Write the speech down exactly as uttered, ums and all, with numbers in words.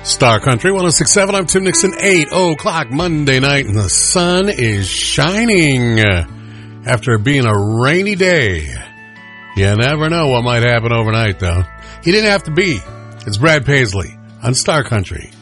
Star Country one oh six point seven. I'm Tim Nixon. eight o'clock Monday night, and the sun is shining after it being a rainy day. You never know what might happen overnight, though. He didn't have to be. It's Brad Paisley on Star Country.